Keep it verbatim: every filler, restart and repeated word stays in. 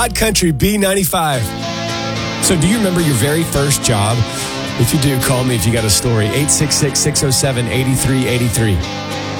Hot Country B ninety-five. So do you remember your very first job? If you do, call me if you got a story. eight six six, six oh seven, eight three eight three.